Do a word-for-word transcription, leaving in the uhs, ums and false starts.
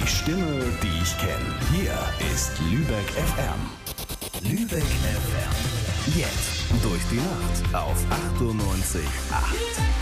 Die Stimme, die ich kenne. Hier ist Lübeck F M. Lübeck F M. Jetzt durch die Nacht auf achtundneunzig Komma acht.